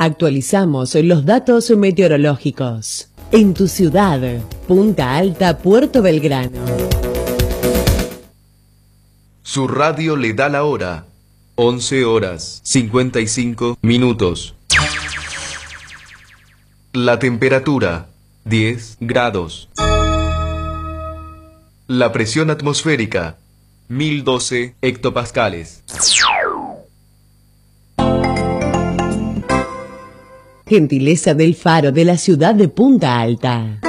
Actualizamos los datos meteorológicos. En tu ciudad, Punta Alta, Puerto Belgrano. Su radio le da la hora. 11 horas 55 minutos. La temperatura, 10 grados. La presión atmosférica, 1012 hectopascales. Gentileza del Faro de la ciudad de Punta Alta.